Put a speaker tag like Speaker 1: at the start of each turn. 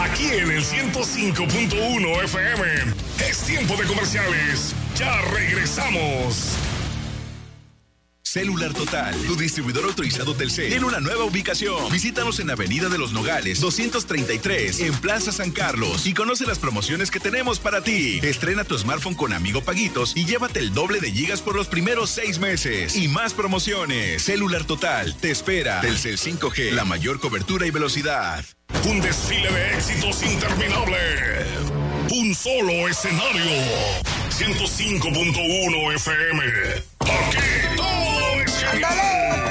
Speaker 1: aquí en el 105.1 FM. Es tiempo de comerciales. Ya regresamos.
Speaker 2: Celular Total, tu distribuidor autorizado Telcel, tiene una nueva ubicación. Visítanos en Avenida de los Nogales, 233, en Plaza San Carlos, y conoce las promociones que tenemos para ti. Estrena tu smartphone con Amigo Paguitos y llévate el doble de gigas por los primeros 6 meses. Y más promociones. Celular Total, te espera. Telcel 5G, la mayor cobertura y velocidad.
Speaker 1: Un desfile de éxitos interminable. Un solo escenario. 105.1 FM. Aquí todo es genial.